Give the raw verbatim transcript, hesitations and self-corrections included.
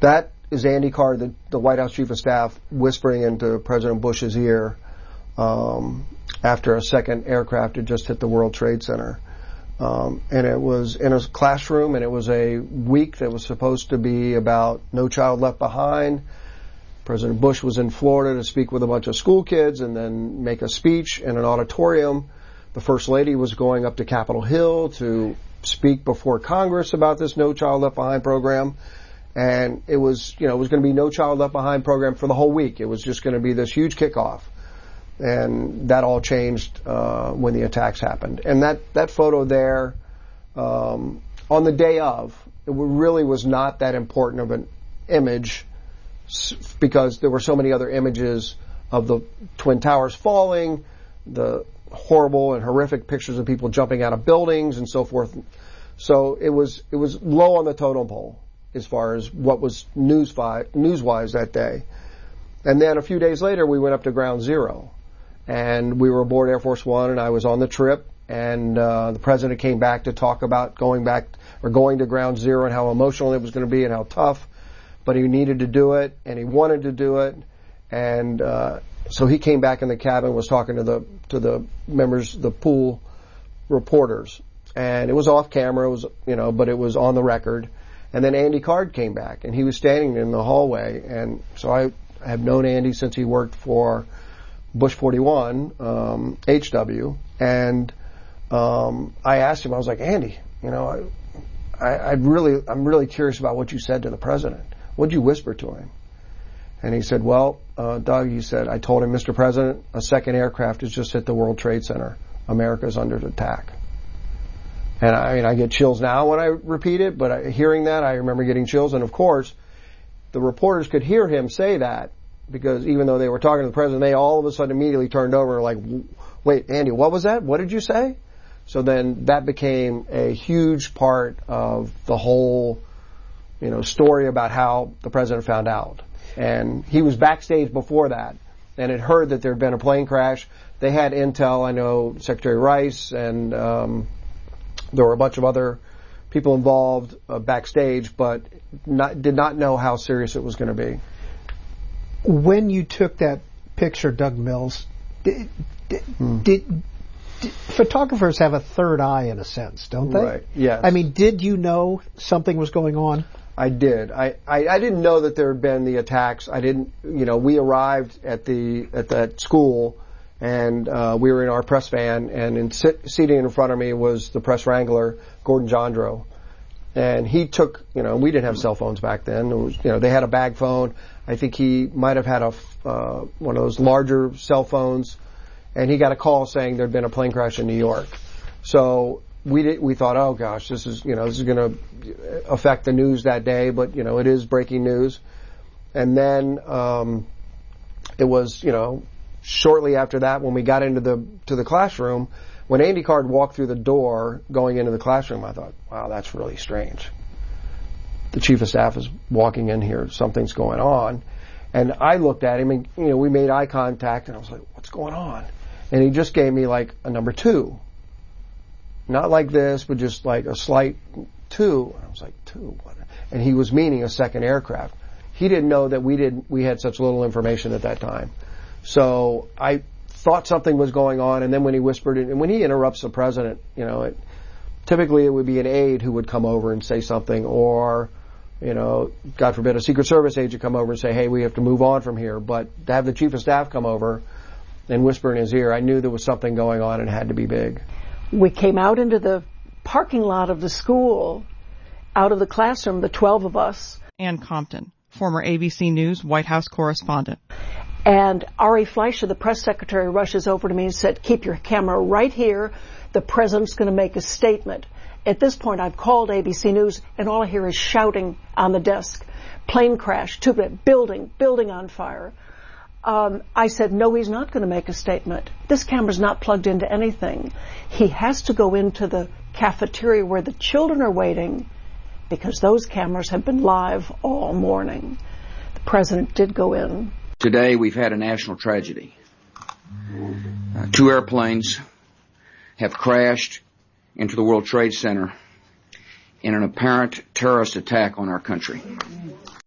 That is Andy Card, the, the White House Chief of Staff, whispering into President Bush's ear um, after a second aircraft had just hit the World Trade Center. Um, and it was in a classroom, and it was a week that was supposed to be about No Child Left Behind. President Bush was in Florida to speak with a bunch of school kids and then make a speech in an auditorium. The First Lady was going up to Capitol Hill to speak before Congress about this No Child Left Behind program. And it was, you know, it was going to be No Child Left Behind program for the whole week. It was just going to be this huge kickoff. And that all changed uh, when the attacks happened. And that, that photo there, um, on the day of, it really was not that important of an image because there were so many other images of the Twin Towers falling, the horrible and horrific pictures of people jumping out of buildings and so forth. So it was it was low on the totem pole as far as what was news-wise, news-wise that day. And then a few days later, we went up to Ground Zero. And we were aboard Air Force One, and I was on the trip, and uh, the president came back to talk about going back or going to Ground Zero and how emotional it was going to be and how tough, but he needed to do it, and he wanted to do it, and uh, so he came back in the cabin, was talking to the to the members, the pool reporters, and it was off camera, it was you know, but it was on the record, and then Andy Card came back, and he was standing in the hallway, and so I have known Andy since he worked for Bush forty-one, um, H W, and um, I asked him, I was like, Andy, you know, I, I, I'd really, I'm really curious about what you said to the president. What'd you whisper to him? And he said, well, uh, Doug, he said, I told him, Mister President, a second aircraft has just hit the World Trade Center. America's under attack. And I mean, I get chills now when I repeat it, but I, hearing that, I remember getting chills. And of course, the reporters could hear him say that, because even though they were talking to the president, they all of a sudden immediately turned over and were like, wait, Andy, what was that? What did you say? So then that became a huge part of the whole, you know, story about how the president found out. And he was backstage before that and had heard that there had been a plane crash. They had intel, I know Secretary Rice, and um, there were a bunch of other people involved uh, backstage, but not, did not know how serious it was going to be. When you took that picture, Doug Mills, did, did, hmm. did, did photographers have a third eye in a sense, don't they? Right, yes. I mean, did you know something was going on? I did. I, I, I didn't know that there had been the attacks. I didn't, you know, we arrived at the, at that school, and uh, we were in our press van, and in sit, seating in front of me was the press wrangler, Gordon Jandro. And he took, you know, we didn't have cell phones back then. It was, you know, they had a bag phone. I think he might have had a, uh, one of those larger cell phones, and he got a call saying there'd been a plane crash in New York. So we did, we thought, oh gosh, this is, you know, this is going to affect the news that day, but, you know, it is breaking news. And then, um, it was, you know, shortly after that when we got into the, to the classroom, when Andy Card walked through the door going into the classroom, I thought, wow, that's really strange. The chief of staff is walking in here. Something's going on. And I looked at him and, you know, we made eye contact and I was like, what's going on? And he just gave me like a number two. Not like this, but just like a slight two. And I was like, two? What? And he was meaning a second aircraft. He didn't know that we didn't, we had such little information at that time. So I thought something was going on, and then when he whispered it, and when he interrupts the president, you know, it, typically it would be an aide who would come over and say something, or, you know, God forbid, a Secret Service agent come over and say, hey, we have to move on from here. But to have the chief of staff come over and whisper in his ear, I knew there was something going on and it had to be big. We came out into the parking lot of the school, out of the classroom, the twelve of us. Ann Compton, former A B C News White House correspondent. And Ari Fleischer, the press secretary, rushes over to me and said, keep your camera right here. The president's going to make a statement. At this point, I've called A B C News, and all I hear is shouting on the desk. Plane crash, two, building, building on fire. Um, I said, no, he's not going to make a statement. This camera's not plugged into anything. He has to go into the cafeteria where the children are waiting, because those cameras have been live all morning. The president did go in. Today we've had a national tragedy. Uh, two airplanes have crashed into the World Trade Center in an apparent terrorist attack on our country.